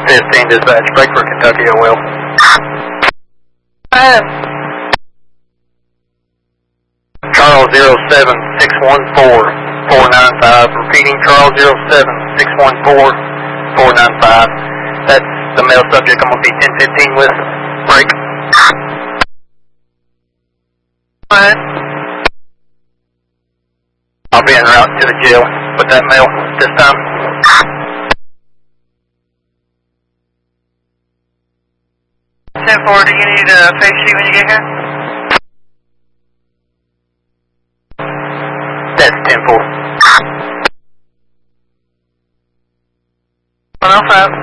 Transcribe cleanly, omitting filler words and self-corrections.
1015 dispatch, break for Kentucky, I will. Charles 07614-495, repeating Charles 07614-495. That's the male subject I'm going to be 1015 with. Break. I'll be en route to the jail with that male this time. 10-4, do you need a face sheet when you get here? That's 10-4. 105.